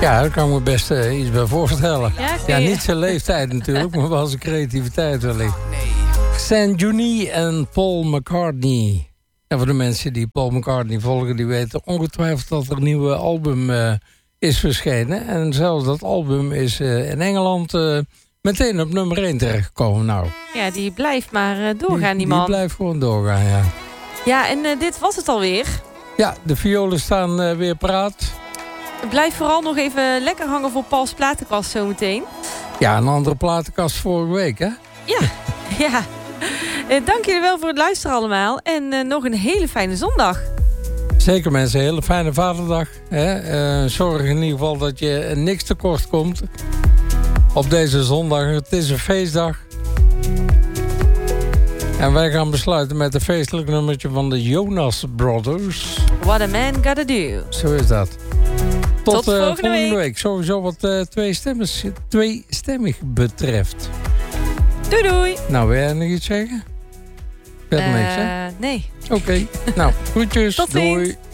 Ja, daar kan ik me best iets bij voorstellen. Ja, niet zijn leeftijd natuurlijk, maar wel zijn creativiteit wellicht. Saint-Juni en Paul McCartney. En voor de mensen die Paul McCartney volgen, die weten ongetwijfeld dat er een nieuwe album is verschenen. En zelfs dat album is in Engeland meteen op nummer 1 terechtgekomen. Nou, ja, die blijft maar doorgaan, die man. Die blijft gewoon doorgaan, ja. Ja, en dit was het alweer. Ja, de violen staan weer paraat. Blijf vooral nog even lekker hangen voor Pauls platenkast zometeen. Ja, een andere platenkast vorige week, hè? Ja, ja. Dank jullie wel voor het luisteren allemaal. En nog een hele fijne zondag. Zeker mensen, een hele fijne vaderdag. Hè? Zorg in ieder geval dat je niks tekort komt. Op deze zondag, het is een feestdag. En wij gaan besluiten met een feestelijk nummertje van de Jonas Brothers. What a man gotta do. Zo is dat. Tot volgende week. Sowieso wat tweestemmig betreft. Doei doei. Nou, wil jij nog iets zeggen? Verder niks, hè? Nee. Oké. Nou, groetjes. Tot ziens. Doei.